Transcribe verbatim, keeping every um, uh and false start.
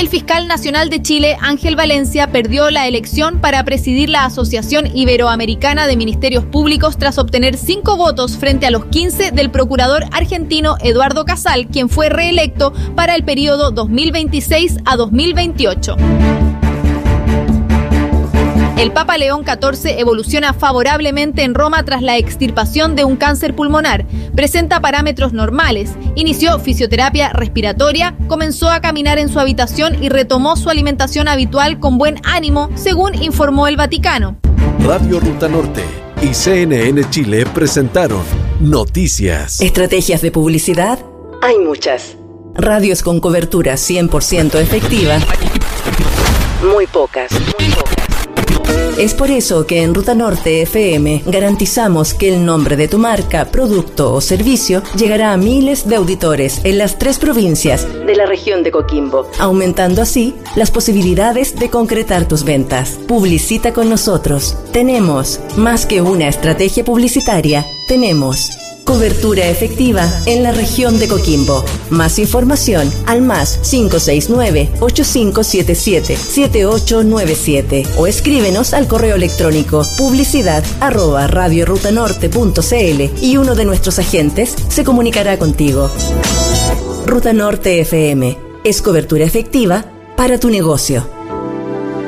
fiscal nacional de Chile, Ángel Valencia, perdió la elección para presidir la Asociación Iberoamericana de Ministerios Públicos tras obtener cinco votos frente a los quince del procurador argentino Eduardo Casal, quien fue reelecto para el periodo dos mil veintiséis a dos mil veintiocho. El Papa León catorce evoluciona favorablemente en Roma tras la extirpación de un cáncer pulmonar. Presenta parámetros normales, inició fisioterapia respiratoria, comenzó a caminar en su habitación y retomó su alimentación habitual con buen ánimo, según informó el Vaticano. Radio Ruta Norte y C N N Chile presentaron Noticias. ¿Estrategias de publicidad? Hay muchas. Radios con cobertura cien por ciento efectiva. Muy pocas. Muy pocas. Es por eso que en Ruta Norte F M garantizamos que el nombre de tu marca, producto o servicio llegará a miles de auditores en las tres provincias de la región de Coquimbo, aumentando así las posibilidades de concretar tus ventas. Publicita con nosotros. Tenemos más que una estrategia publicitaria, tenemos cobertura efectiva en la región de Coquimbo. Más información al más cinco seis nueve, ocho cinco siete siete, siete ocho nueve siete o escríbenos al correo electrónico publicidad arroba radiorutanorte punto cl y uno de nuestros agentes se comunicará contigo. Ruta Norte F M es cobertura efectiva para tu negocio.